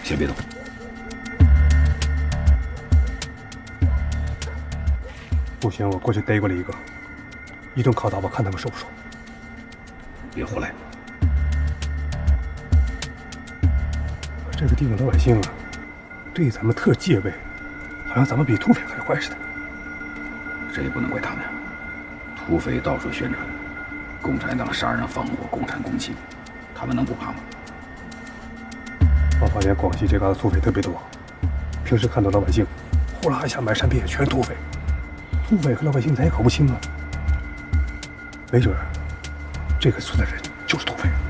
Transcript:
先别动。 不行，我过去逮过来一个，一顿拷打，我看他们受不受。 别胡来！ 这个地方老百姓啊，对咱们特戒备，好像咱们比土匪还坏似的。 这也不能怪他们，土匪到处宣传共产党杀人放火，共产共青，他们能不怕吗？ 我发现广西这嘎达土匪特别多，平时看到老百姓呼啦一下满山遍野全是土匪，土匪和老百姓咱也搞不清啊。没准这个村的人就是土匪。